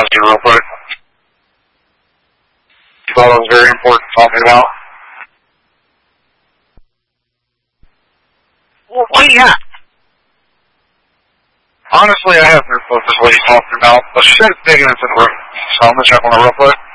ask you real quick. You thought it was very important to talk about? Well, what do you got? Honestly, I have no focus what he's talking about, but she said it's big into the room, so I'm going to check on her real quick.